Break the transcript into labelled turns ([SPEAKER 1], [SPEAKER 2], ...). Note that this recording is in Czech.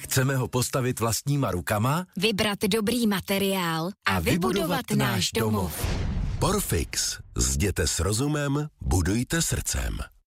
[SPEAKER 1] Chceme ho postavit vlastníma rukama,
[SPEAKER 2] vybrat dobrý materiál a vybudovat náš domov.
[SPEAKER 1] Porfix. Zděte s rozumem, budujte srdcem.